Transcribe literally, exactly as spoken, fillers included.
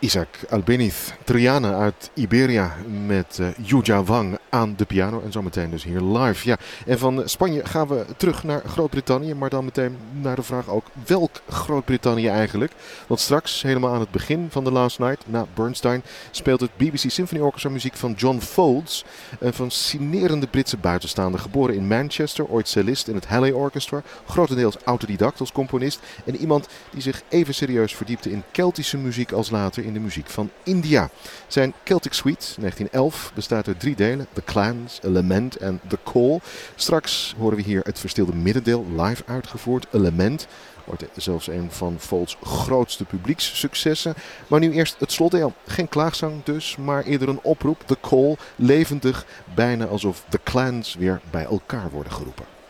Isaac Albeniz, Triana uit Iberia met uh, Yuja Wang aan de piano. En zometeen dus hier live. Ja. En van Spanje gaan we terug naar Groot-Brittannië. Maar dan meteen naar de vraag ook welk Groot-Brittannië eigenlijk. Want straks, helemaal aan het begin van The Last Night, na Bernstein, speelt het B B C Symphony Orchestra muziek van John Folds. Een fascinerende Britse buitenstaander. Geboren in Manchester, ooit cellist in het Halle Orchestra. Grotendeels autodidact als componist. En iemand die zich even serieus verdiepte in Keltische muziek als later in de muziek van India. Zijn Celtic Suite negentien elf bestaat uit drie delen. The Clans, A Lament en The Call. Straks horen we hier het verstilde middendeel live uitgevoerd. A Lament wordt zelfs een van Folds grootste publiekssuccessen. Maar nu eerst het slotdeel. Geen klaagzang dus, maar eerder een oproep. The Call, levendig, bijna alsof The Clans weer bij elkaar worden geroepen.